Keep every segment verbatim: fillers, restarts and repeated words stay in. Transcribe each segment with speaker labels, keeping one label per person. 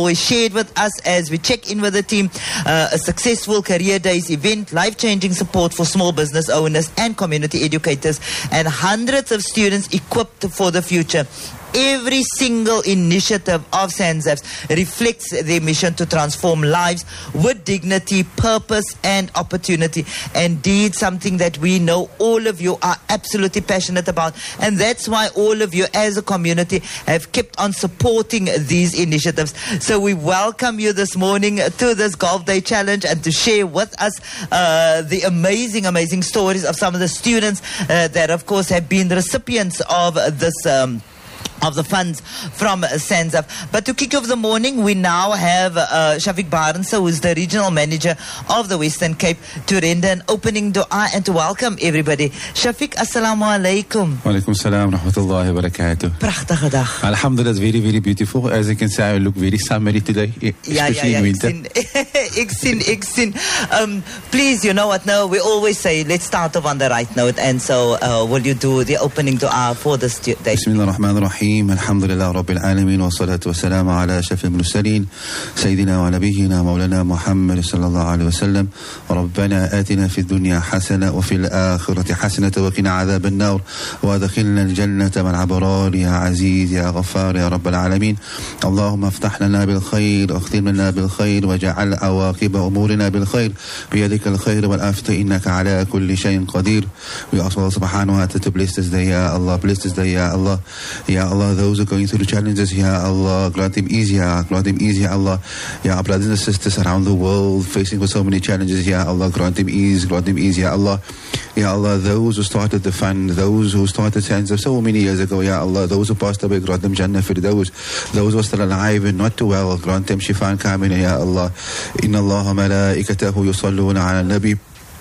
Speaker 1: always shared with us as we check in with the team, uh, a successful Career Days event, life-changing support for small business owners and community educators, and hundreds of students equipped for the future. Every single initiative of SANZAF's reflects their mission to transform lives with dignity, purpose, and opportunity. Indeed, something that we know all of you are absolutely passionate about. And that's why all of you as a community have kept on supporting these initiatives. So we welcome you this morning to this Golf Day Challenge and to share with us uh, the amazing, amazing stories of some of the students uh, that, of course, have been recipients of this um, of the funds from SANZAF. But to kick off the morning, we now have uh, Shafiq Barnes, who is the regional manager of the Western Cape, to render an opening dua and to welcome everybody. Shafiq, assalamu alaikum.
Speaker 2: Wa alaikum salam, rahmatullahi wa barakatuh.
Speaker 1: Prachtige dag.
Speaker 2: Alhamdulillah, it's very, very beautiful. As you can see, I look very summery today, especially
Speaker 1: yeah, yeah, yeah,
Speaker 2: in winter.
Speaker 1: Ik sien, ik sien. Um, please, you know what, now we always say, let's start off on the right note. And so, uh, will you do the opening dua for this day?
Speaker 2: Bismillah ar-Rahman ar-Rahim. الحمد لله رب العالمين والصلاة والسلام على أشرف المرسلين سيدنا ونبينا مولانا محمد صلى الله عليه وسلم ربنا آتنا في الدنيا حسنة وفي الآخرة حسنة وقنا عذاب النار وادخلنا الجنة مع الأبرار يا عزيز يا غفار يا رب العالمين اللهم افتح لنا بالخير واختم لنا بالخير وجعل عواقب أمورنا بالخير بيدك الخير والعافية إنك على كل شيء قدير. We ask Allah subhanahu wa ta'ala to bless this day, Ya Allah, bless this day, Ya Allah, Ya Allah. Those who are going through the challenges, Ya Allah, grant them ease, Ya, grant them ease, Ya Allah. Ya, our brothers and sisters around the world facing with so many challenges, Ya Allah, grant them ease, grant them ease, Ya Allah. Ya Allah, those who started the fund, those who started SANZAF so many years ago, Ya Allah, those who passed away, grant them Jannah Firdaus. Those who are still alive and not too well, grant them Shifan Kamina, Ya Allah. Inna Allah malaikatahu yusalluna ala nabi.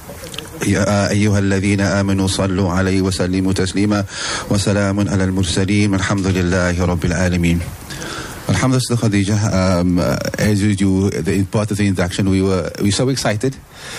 Speaker 2: يا أيها الذين آمنوا صلوا عليه وسلموا تسليما وسلام على المرسلين والحمد لله رب العالمين. Alhamdulillah, Khadija, um, as you do, the part of the introduction, we were we were so excited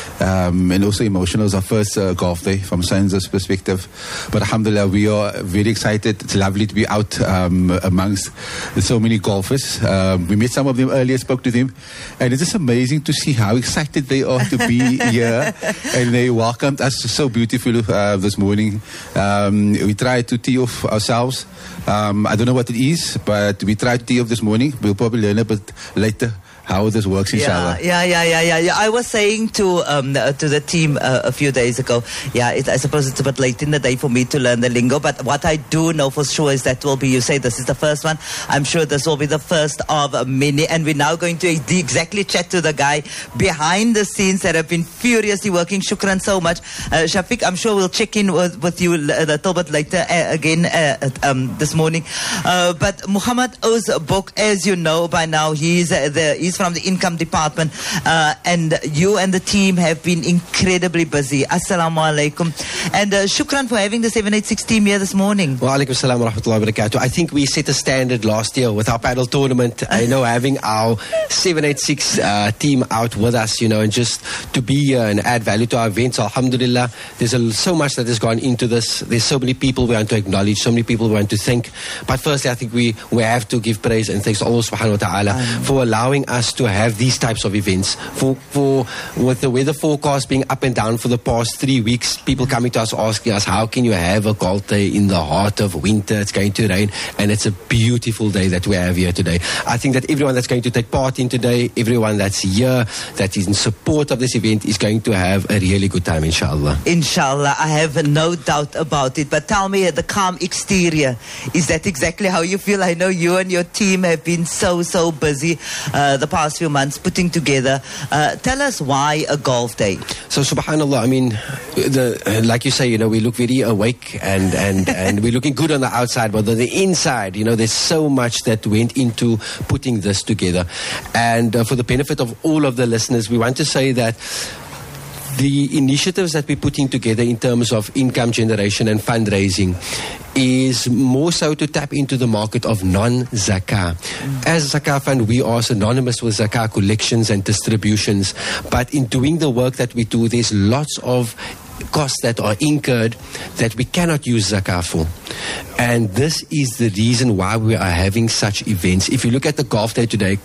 Speaker 2: um, and also emotional. It was our first uh, golf day from SANZAF's perspective. But alhamdulillah, we are very excited. It's lovely to be out um, amongst so many golfers. Um, we met some of them earlier, spoke to them, and it's just amazing to see how excited they are to be here. And they welcomed us so beautifully uh, this morning. Um, we tried to tee off ourselves. Um, I don't know what it is, but we tried to tee off this morning. We'll probably learn a bit later how this works, inshallah.
Speaker 1: Yeah, yeah, yeah, yeah, yeah. I was saying to um, uh, to the team uh, a few days ago, yeah, it, I suppose it's a bit late in the day for me to learn the lingo, but what I do know for sure is that will be, you say this is the first one, I'm sure this will be the first of many, and we're now going to exactly chat to the guy behind the scenes that have been furiously working. Shukran so much. Uh, Shafiq, I'm sure we'll check in with, with you a little bit later uh, again uh, um, this morning. Uh, but Muhammad Ozbok, as you know by now, he's uh, the he's from the income department, uh, and you and the team have been incredibly busy. Assalamu alaikum. And uh, shukran for having the seven eighty-six team here this morning.
Speaker 3: Wa alaikum salam wa rahmatullahi wa barakatuh. I think we set a standard last year with our paddle tournament. I know having our seven eighty-six uh, team out with us, you know, and just to be here and add value to our events. Alhamdulillah, there's a, so much that has gone into this. There's so many people we want to acknowledge, so many people we want to thank. But firstly, I think we, we have to give praise and thanks to Allah subhanahu wa ta'ala um, for allowing us to have these types of events. For, for with the weather forecast being up and down for the past three weeks, people coming to us asking us, how can you have a golf day in the heart of winter? It's going to rain, and it's a beautiful day that we have here today. I think that everyone that's going to take part in today, everyone that's here, that is in support of this event, is going to have a really good time, inshallah.
Speaker 1: Inshallah, I have no doubt about it. But tell me, the calm exterior, is that exactly how you feel? I know you and your team have been so, so busy uh, the past few months putting together. Uh, tell us why a golf day.
Speaker 3: So, subhanallah, I mean, the, like you say, you know, we look very awake and, and, and we're looking good on the outside, but on the inside, you know, there's so much that went into putting this together. And uh, for the benefit of all of the listeners, we want to say that the initiatives that we're putting together in terms of income generation and fundraising is more so to tap into the market of non-zakah. Mm. As a zakah fund, we are synonymous with zakah collections and distributions. But in doing the work that we do, there's lots of costs that are incurred that we cannot use zakah for. And this is the reason why we are having such events. If you look at the golf day today,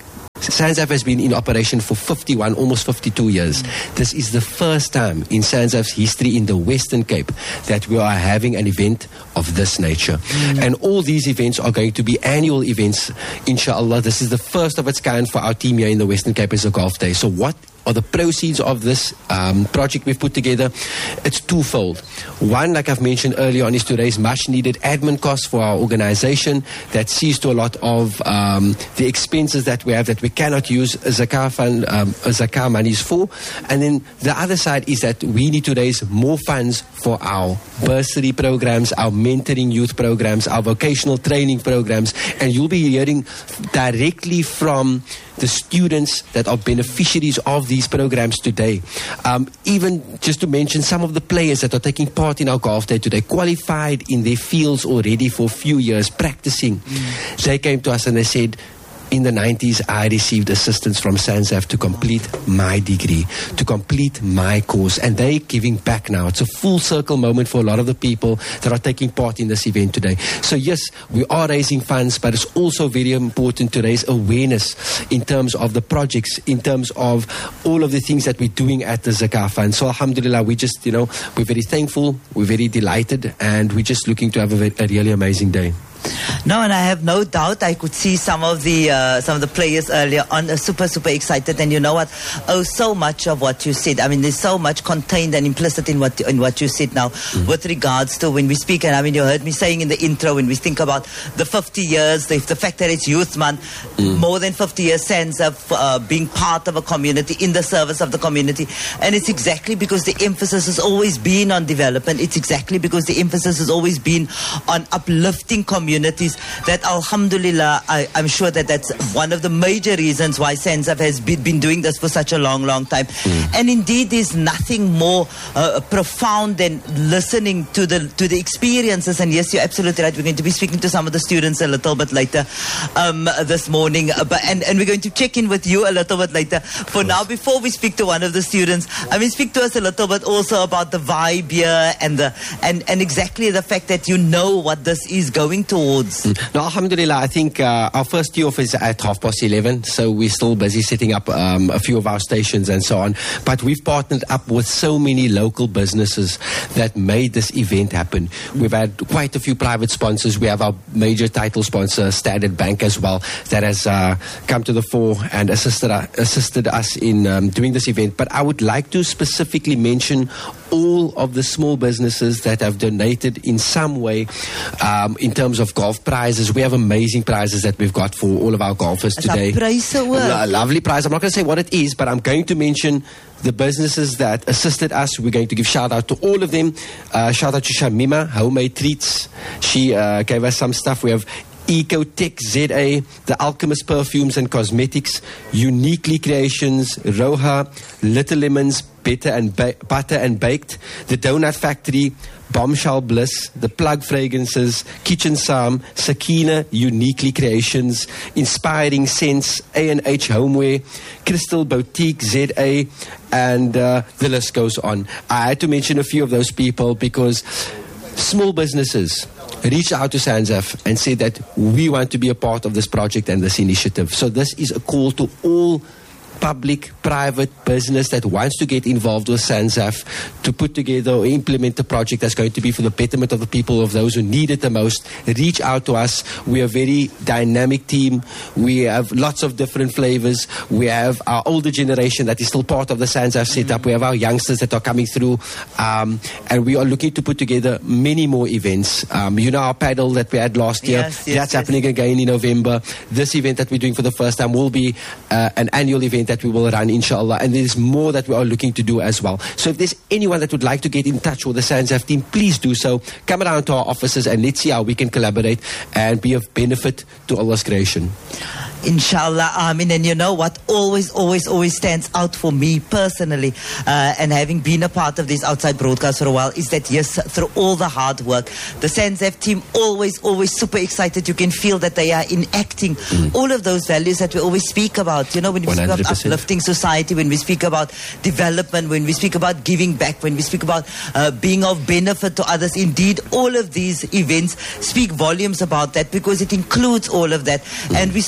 Speaker 3: SANZAF has been in operation for fifty-one, almost fifty-two years. Mm. This is the first time in SANZAF's history in the Western Cape that we are having an event of this nature. Mm. And all these events are going to be annual events, inshallah. This is the first of its kind for our team here in the Western Cape as a golf day. So what are the proceeds of this um, project we've put together? It's twofold. One, like I've mentioned earlier on, is to raise much needed admin costs for our organization that sees to a lot of um, the expenses that we have that we cannot use zakah fund, um, zakah monies for. And then the other side is that we need to raise more funds for our bursary programs, our mentoring youth programs, our vocational training programs, and you'll be hearing directly from the students that are beneficiaries of these programs today. Um, even just to mention some of the players that are taking part in our golf day today, qualified in their fields already for a few years, practicing. Mm. They came to us and they said, in the nineties, I received assistance from SANZAF to complete my degree, to complete my course, and they're giving back now. It's a full circle moment for a lot of the people that are taking part in this event today. So yes, we are raising funds, but it's also very important to raise awareness in terms of the projects, in terms of all of the things that we're doing at the Zakah Fund. So alhamdulillah, we just, you know, we're very thankful, we're very delighted, and we're just looking to have a, very, a really amazing day.
Speaker 1: No, and I have no doubt I could see some of the uh, some of the players earlier on uh, super, super excited. And you know what? Oh, so much of what you said. I mean, there's so much contained and implicit in what in what you said now mm. with regards to when we speak. And I mean, you heard me saying in the intro, when we think about the fifty years, the, the fact that it's Youth Month, mm. more than fifty years sense of uh, being part of a community, in the service of the community. And it's exactly because the emphasis has always been on development. It's exactly because the emphasis has always been on uplifting community. Communities that alhamdulillah I, I'm sure that that's one of the major reasons why SANZAF has been, been doing this for such a long long time mm. and indeed there's nothing more uh, profound than listening to the to the experiences. And yes, you're absolutely right, we're going to be speaking to some of the students a little bit later um, this morning, uh, but, and, and we're going to check in with you a little bit later. For now, before we speak to one of the students, I mean, speak to us a little bit also about the vibe here and the and, and exactly the fact that you know what this is going towards. Mm.
Speaker 3: No, alhamdulillah, I think uh, our first tee off is at half past eleven, so we're still busy setting up um, a few of our stations and so on. But we've partnered up with so many local businesses that made this event happen. We've had quite a few private sponsors. We have our major title sponsor, Standard Bank, as well, that has uh, come to the fore and assisted, uh, assisted us in um, doing this event. But I would like to specifically mention all of the small businesses that have donated in some way um, in terms of golf prizes. We have amazing prizes that we've got for all of our golfers today.
Speaker 1: A
Speaker 3: lo- lovely prize. I'm not going to say what it is, but I'm going to mention the businesses that assisted us. We're going to give shout out to all of them. Uh, shout out to Shamima, Homemade Treats. She uh, gave us some stuff. We have Ecotech Z A, The Alchemist Perfumes and Cosmetics, Uniquely Creations, Roha, Little Lemons, Better and ba- Butter and Baked, The Donut Factory, Bombshell Bliss, The Plug Fragrances, Kitchen Sam, Sakina, Uniquely Creations, Inspiring Sense, A and H Homeware, Crystal Boutique Z A, and uh, the list goes on. I had to mention a few of those people because small businesses reached out to SANZAF and said that we want to be a part of this project and this initiative. So this is a call to all public, private business that wants to get involved with SANZAF to put together or implement a project that's going to be for the betterment of the people, of those who need it the most. Reach out to us. We are a very dynamic team. We have lots of different flavors. We have our older generation that is still part of the SANZAF setup. Mm-hmm. We have our youngsters that are coming through. Um, and we are looking to put together many more events. Um, you know our paddle that we had last year?
Speaker 1: Yes, yes,
Speaker 3: that's
Speaker 1: yes.
Speaker 3: happening again in November. This event that we're doing for the first time will be uh, an annual event that we will run, inshallah, and there's more that we are looking to do as well. So if there's anyone that would like to get in touch with the SANZAF team, please do so. Come around to our offices and let's see how we can collaborate and be of benefit to Allah's creation.
Speaker 1: Inshallah, Amin. And you know what always, always, always stands out for me personally, uh, and having been a part of this outside broadcast for a while, is that yes, through all the hard work, the SANZAF team always, always super excited. You can feel that they are enacting mm. all of those values that we always speak about. You know, when we
Speaker 3: one hundred percent
Speaker 1: speak about uplifting society, when we speak about development, when we speak about giving back, when we speak about uh, being of benefit to others. Indeed, all of these events speak volumes about that because it includes all of that. Mm. And we're super excited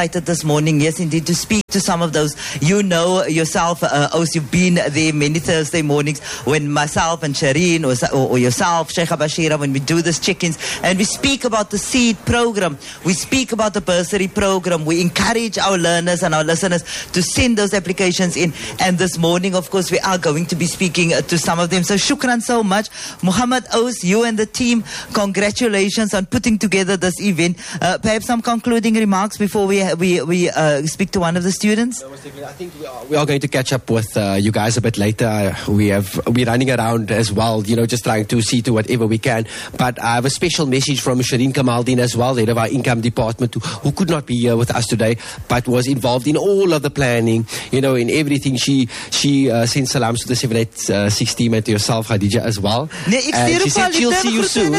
Speaker 1: excited this morning, yes, indeed, to speak to some of those. You know yourself, uh, Ous, you've been there many Thursday mornings when myself and Shireen or, or, or yourself, Sheikha Bashira, when we do this check-ins and we speak about the SEED program, we speak about the bursary program, we encourage our learners and our listeners to send those applications in. And this morning, of course, we are going to be speaking uh, to some of them. So shukran so much. Muhammad Ous, you and the team, congratulations on putting together this event. Uh, perhaps some concluding remarks before we we, we uh, speak to one of the students?
Speaker 3: No, I think we are, we are going to catch up with uh, you guys a bit later. We have, we're running around as well, you know, just trying to see to whatever we can. But I have a special message from Shireen Kamaldeen as well, head of our income department, who, who could not be here with us today, but was involved in all of the planning, you know, in everything. She she uh, sent salams to the seven eight six team and to yourself, Khadija, as well.
Speaker 1: Nee,
Speaker 3: and she said she'll see you soon.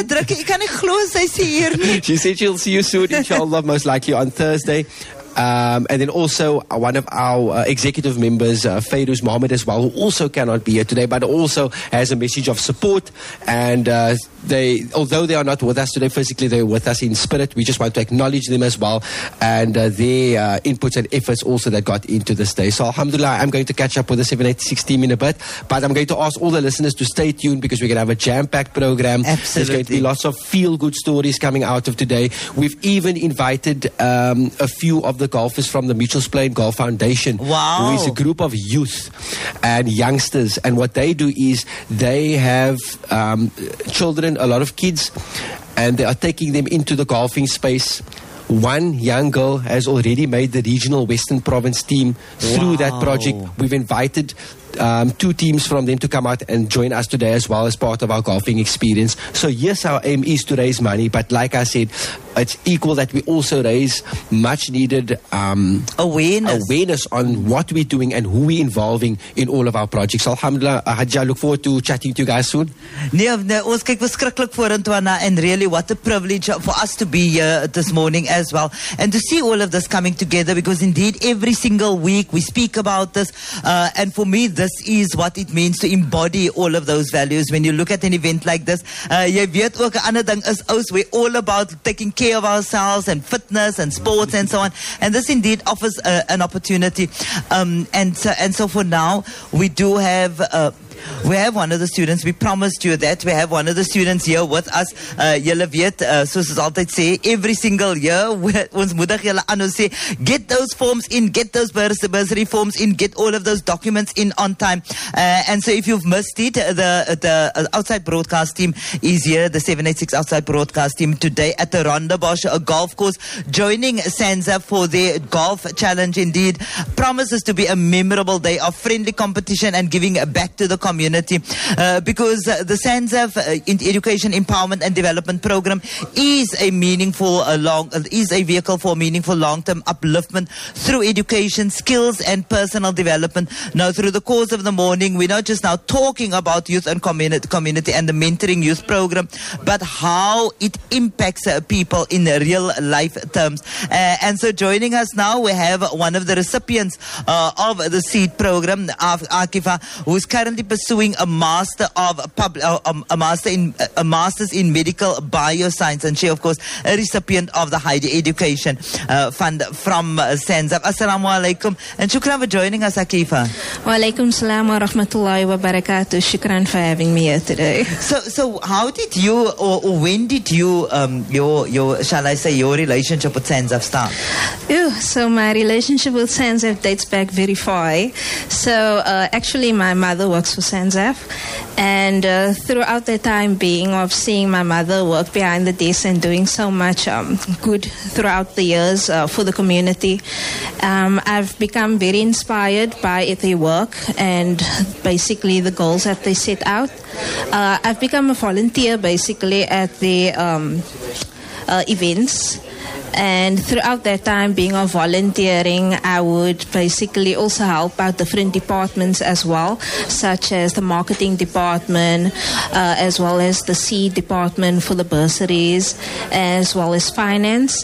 Speaker 3: She said she'll see you soon, inshallah, most likely on Thursday. Um, and then also uh, one of our uh, executive members, uh, Fairuz Mohammed as well, who also cannot be here today, but also has a message of support. And uh, they, although they are not with us today physically, they're with us in spirit. We just want to acknowledge them as well, and uh, their uh, inputs and efforts also that got into this day. So alhamdulillah, I'm going to catch up with the seven eight six team in a bit, but I'm going to ask all the listeners to stay tuned because we're going to have a jam-packed program.
Speaker 1: Absolutely.
Speaker 3: There's going to be lots of feel-good stories coming out of today. We've even invited um, a few of the golfers from the Mitchells Plain Golf Foundation.
Speaker 1: Wow.
Speaker 3: Who is a group of youth and youngsters, and what they do is they have um, children, a lot of kids, and they are taking them into the golfing space. One young girl has already made the regional Western Province team through
Speaker 1: Wow.
Speaker 3: that project. We've invited Um, two teams from them to come out and join us today as well as part of our golfing experience. So yes, our aim is to raise money, but like I said, it's equal that we also raise much needed um,
Speaker 1: awareness.
Speaker 3: awareness on what we're doing and who we're involving in all of our projects. Alhamdulillah, uh, Hajja, I look forward to chatting to you guys soon.
Speaker 1: Nee, nee, ons kyk beskruiklik vorentoe Anna, and really what a privilege for us to be here this morning as well, and to see all of this coming together, because indeed every single week we speak about this, uh, and for me this is what it means to embody all of those values. When you look at an event like this, uh, jy weet ook 'n ander ding is Ous, we're all about taking care of ourselves and fitness and sports and so on, and this indeed offers uh, an opportunity, um, and, so, and so for now we do have uh, we have one of the students, we promised you that, we have one of the students here with us. Uh, julle weet, uh, soos ons altyd sê, every single year, ons moedig julle aan, ons sê, get those forms in, get those bursary forms in, get all of those documents in on time. Uh, and so if you've missed it, the, the outside broadcast team is here, the seven eight six outside broadcast team today at the Rondebosch a golf course, joining SANZAF for their golf challenge. Indeed, promises to be a memorable day of friendly competition and giving back to the community, uh, because uh, the SANZAF uh, in Education Empowerment and Development Program is a meaningful uh, long uh, is a vehicle for meaningful long-term upliftment through education, skills and personal development. Now, through the course of the morning, we're not just now talking about youth and community, community and the mentoring youth program, but how it impacts uh, people in real life terms. Uh, and so joining us now, we have one of the recipients uh, of the SEED program, Akifa, who is currently pursuing a master of pub, uh, um, a master in a master's in medical bioscience, and she, of course, a recipient of the Higher Education uh, Fund from uh, SANZAF. Assalamu alaikum, and shukran for joining us, Akifa.
Speaker 4: Wa alaikum salam wa rahmatullahi wa barakatuh. Shukran for having me here today.
Speaker 1: So, so how did you, or, or when did you, um, your, your, shall I say, your relationship with SANZAF start?
Speaker 4: Ew, so my relationship with SANZAF dates back very far. So uh, actually, my mother works for SANZAF, and uh, throughout the time being of seeing my mother work behind the desk and doing so much um, good throughout the years uh, for the community, um, I've become very inspired by their work and basically the goals that they set out. Uh, I've become a volunteer basically at the um, uh, events. And throughout that time being of volunteering, I would basically also help out different departments as well, such as the marketing department, uh, as well as the SEED department for the bursaries, as well as finance.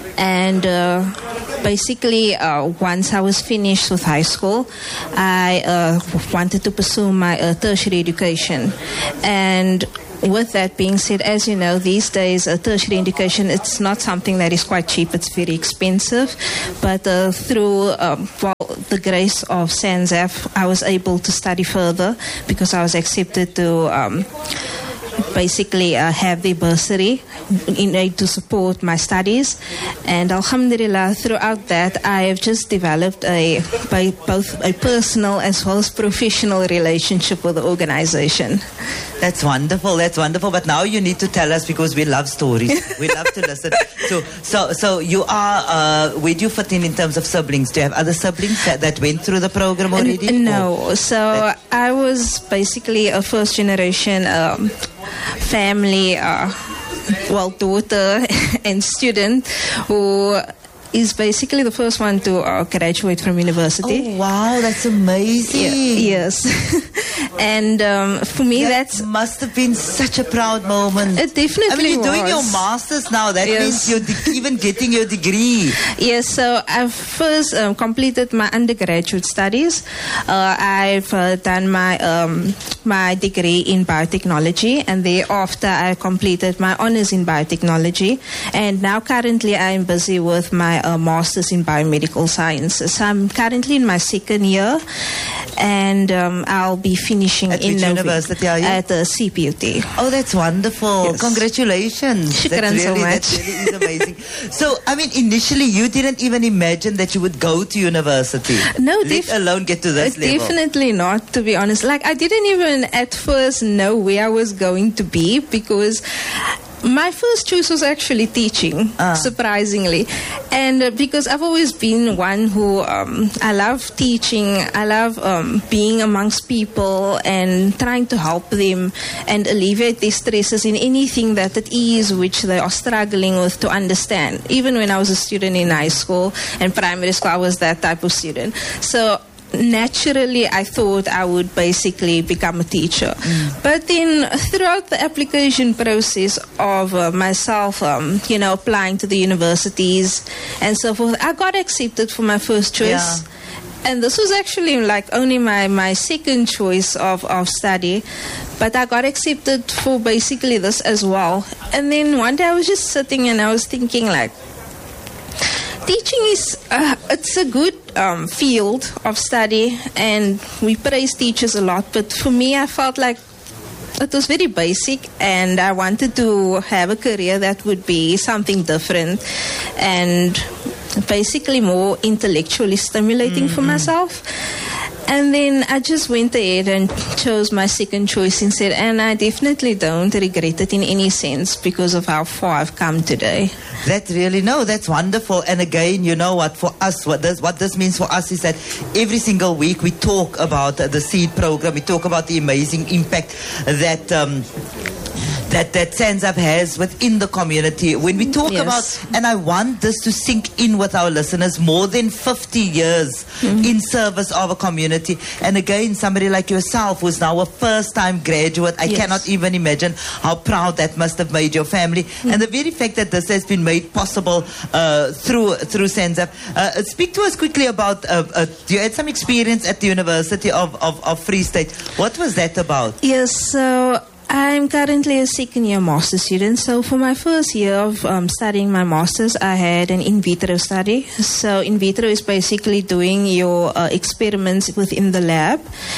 Speaker 4: And uh, basically, uh, once I was finished with high school, I uh, wanted to pursue my uh, tertiary education. And with that being said, as you know, these days uh, tertiary education, it's not something that is quite cheap. It's very expensive. But uh, through um, well, the grace of SANZAF, I was able to study further because I was accepted to um, basically uh, have the bursary in aid to support my studies. And alhamdulillah, throughout that, I have just developed a by both a personal as well as professional relationship with the organization.
Speaker 1: That's wonderful. That's wonderful. But now you need to tell us, because we love stories. We love to listen. So, so, so you are. Uh, where do you fit in in terms of siblings? Do you have other siblings that, that went through the program already?
Speaker 4: N- no. So that- I was basically a first generation um, family. Uh, well, daughter and student who is basically the first one to uh, graduate from university.
Speaker 1: Oh, wow, that's amazing.
Speaker 4: Yeah, yes. And um, for me,
Speaker 1: that
Speaker 4: that's...
Speaker 1: must have been such a proud moment.
Speaker 4: It definitely
Speaker 1: I mean, you're
Speaker 4: was.
Speaker 1: doing your master's now. That
Speaker 4: Yes.
Speaker 1: means you're de- even getting your degree.
Speaker 4: Yes, so I've first um, completed my undergraduate studies. Uh, I've uh, done my um, my degree in biotechnology, and thereafter I completed my honors in biotechnology. And now currently I'm busy with my uh, master's in biomedical sciences. I'm currently in my second year, and um, I'll be finishing
Speaker 1: At
Speaker 4: in
Speaker 1: which
Speaker 4: November
Speaker 1: university are you?
Speaker 4: at the C P U T.
Speaker 1: Oh, that's wonderful.
Speaker 4: Yes.
Speaker 1: Congratulations.
Speaker 4: Shukran
Speaker 1: that's
Speaker 4: so
Speaker 1: really,
Speaker 4: much.
Speaker 1: That really is amazing. So, I mean, initially you didn't even imagine that you would go to university.
Speaker 4: No,
Speaker 1: Let
Speaker 4: def-
Speaker 1: alone get to this
Speaker 4: Uh,
Speaker 1: level.
Speaker 4: Definitely not, to be honest. Like, I didn't even at first know where I was going to be, because my first choice was actually teaching,
Speaker 1: Ah.
Speaker 4: surprisingly. And uh, because I've always been one who, um, I love teaching, I love um, being amongst people and trying to help them and alleviate their stresses in anything that it is which they are struggling with to understand. Even when I was a student in high school and primary school, I was that type of student. So naturally, I thought I would basically become a teacher. Mm. But then throughout the application process of uh, myself, um, you know, applying to the universities and so forth, I got accepted for my first choice.
Speaker 1: Yeah.
Speaker 4: And this was actually like only my, my second choice of, of study. But I got accepted for basically this as well. And then one day I was just sitting and I was thinking like, teaching is uh, it's a good um, field of study, and we praise teachers a lot, but for me I felt like it was very basic, and I wanted to have a career that would be something different and basically more intellectually stimulating mm-hmm. for myself. And then I just went ahead and chose my second choice instead, and I definitely don't regret it in any sense because of how far I've come today.
Speaker 1: That really, no, that's wonderful. And again, you know what, for us, what this, what this means for us is that every single week we talk about uh, the SEED program, we talk about the amazing impact that... Um, that that SANZAF has within the community. When we talk
Speaker 4: Yes.
Speaker 1: about, and I want this to sink in with our listeners, more than fifty years mm-hmm. in service of a community. And again, somebody like yourself who's now a first-time graduate, I
Speaker 4: Yes.
Speaker 1: cannot even imagine how proud that must have made your family. Mm-hmm. And the very fact that this has been made possible uh, through through SANZAF. Uh, speak to us quickly about, uh, uh, you had some experience at the University of, of, of Free State. What was that about?
Speaker 4: Yes, so I'm currently a second year master student. So for my first year of um, studying my masters, I had an in vitro study. So in vitro is basically doing your uh, experiments within the lab.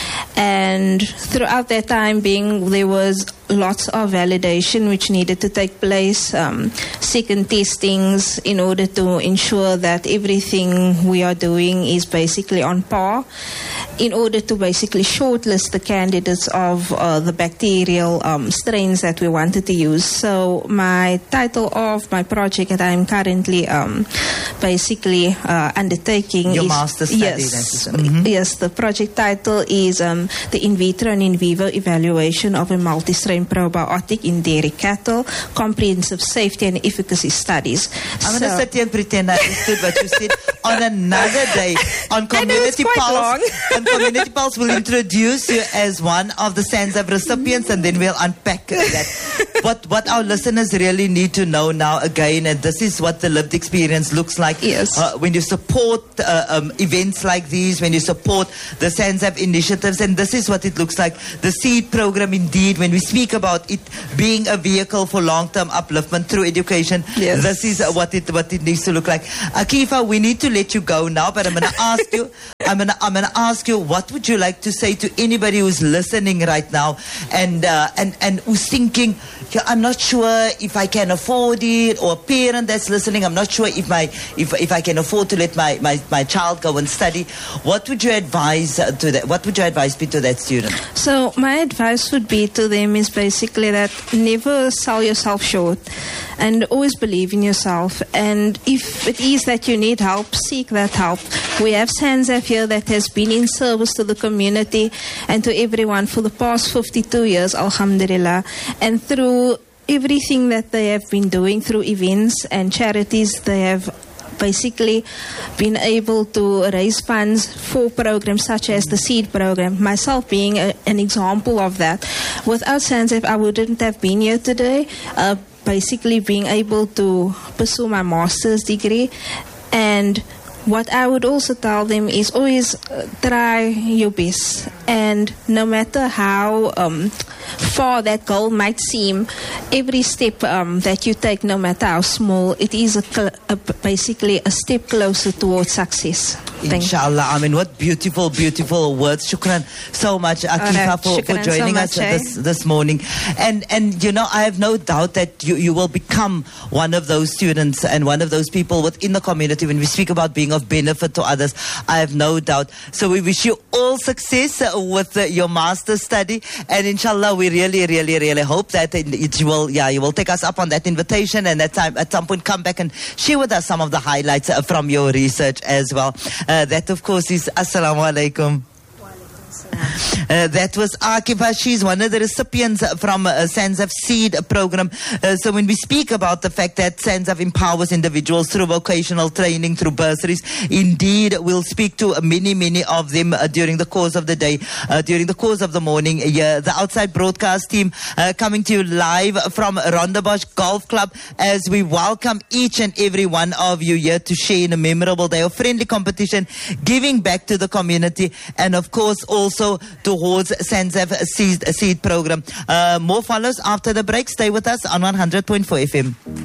Speaker 4: And throughout that time being, there was lots of validation which needed to take place, um, second testings in order to ensure that everything we are doing is basically on par, in order to basically shortlist the candidates of uh, the bacterial um, strains that we wanted to use. So my title of my project that I'm currently um, basically uh, undertaking
Speaker 1: Your
Speaker 4: is...
Speaker 1: master's study.
Speaker 4: Yes,
Speaker 1: Mm-hmm.
Speaker 4: yes, the project title is um, the in vitro and in vivo evaluation of a multi-strain probiotic in dairy cattle, comprehensive safety and efficacy studies.
Speaker 1: I'm
Speaker 4: So-
Speaker 1: going to sit here and pretend I understood what you said on another day on
Speaker 4: I know it's
Speaker 1: Community
Speaker 4: quite
Speaker 1: Pulse.
Speaker 4: long.
Speaker 1: On um, Community Pulse will introduce you as one of the SANZAF recipients, and then we'll unpack that. What what our listeners really need to know now, again, and this is what the lived experience looks like.
Speaker 4: Yes.
Speaker 1: Uh, when you support uh, um, events like these, when you support the SANZAF initiatives, and this is what it looks like. The SEED program, indeed, when we speak about it being a vehicle for long-term upliftment through education,
Speaker 4: Yes.
Speaker 1: this is uh, what it what it needs to look like. Akifa, we need to let you go now, but I'm going to ask you, I'm going to I'm going to ask you, what would you like to say to anybody who's listening right now, and uh, and and who's thinking, yeah, I'm not sure if I can afford it, or a parent that's listening, I'm not sure if my if if I can afford to let my my, my child go and study. What would you advise uh, to that? What would your advice be to that student?
Speaker 4: So my advice would be to them is basically that never sell yourself short, and always believe in yourself. And if it is that you need help, seek that help. We have SANZAF here that has been in service to the community and to everyone for the past fifty-two years, alhamdulillah. And through everything that they have been doing, through events and charities, they have basically been able to raise funds for programs such as the SEED program, myself being a, an example of that. Without SANZAF, I wouldn't have been here today, uh, basically being able to pursue my master's degree. And what I would also tell them is always uh, try your best, and no matter how um, far that goal might seem, every step um, that you take, no matter how small, it is a cl- a, basically a step closer towards success. Thank you.
Speaker 1: Inshallah. I mean, what beautiful, beautiful words. Shukran so much, Akifa,
Speaker 4: Alright,
Speaker 1: for, for
Speaker 4: shukran so
Speaker 1: joining
Speaker 4: much,
Speaker 1: us
Speaker 4: eh?
Speaker 1: this, this morning. And, and, you know, I have no doubt that you, you will become one of those students and one of those people within the community. When we speak about being of benefit to others, I have no doubt. So we wish you all success uh, with uh, your master's study. And inshallah, we really, really, really hope that it, it will, yeah, you will take us up on that invitation, and at, time, at some point come back and share with us some of the highlights uh, from your research as well. Uh, that, of course, is Assalamu alaikum. Uh, that was Akifa. She's one of the recipients from uh, SANZAF SEED program. Uh, so when we speak about the fact that SANZAF empowers individuals through vocational training, through bursaries, indeed we'll speak to many, many of them uh, during the course of the day, uh, during the course of the morning. Uh, the outside broadcast team uh, coming to you live from Rondebosch Golf Club, as we welcome each and every one of you here to share in a memorable day of friendly competition, giving back to the community, and of course also towards SANZAF SEED, SEED program. Uh, more follows after the break. Stay with us on one hundred point four F M.